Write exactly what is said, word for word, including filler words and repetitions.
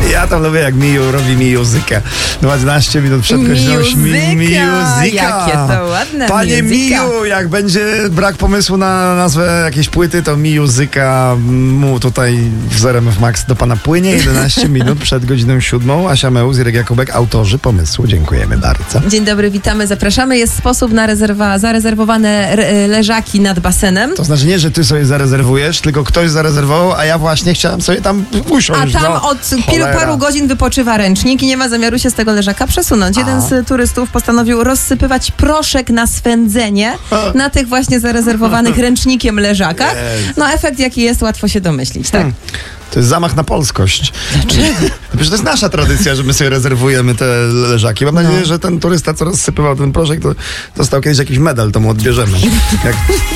Ja tam lubię, jak Miju robi Mijuzykę. dwanaście minut przed godziną. Mijuzyka. Mijuzyka. Jakie to ładne. Panie Mijuzyka. Miju, jak będzie brak pomysłu na nazwę jakiejś płyty, to Mijuzyka mu tutaj w zero M F Max do pana płynie. jedenaście minut przed godziną siódmą. Asia Mełz, Irek Jakubek, autorzy pomysłu. Dziękujemy bardzo. Dzień dobry, witamy, zapraszamy. Jest sposób na rezerwa, zarezerwowane re, leżaki nad basenem. To znaczy nie, że ty sobie zarezerwujesz, tylko ktoś zarezerwował, a ja właśnie chciałem sobie tam usiąść. A tam no, od pilu, cholera. paru godzin wypoczywa ręcznik i nie ma zamiaru się z tego leżaka przesunąć. Jeden A. z turystów postanowił rozsypywać proszek na swędzenie na tych właśnie zarezerwowanych ręcznikiem leżakach. Jest. No efekt jaki jest, łatwo się domyślić, tak? Hmm. To jest zamach na polskość. Dlaczego? Przecież to jest nasza tradycja, że my sobie rezerwujemy te leżaki. Mam nadzieję, No. że ten turysta, co rozsypywał ten proszek, to dostał kiedyś jakiś medal, to mu odbierzemy. Jak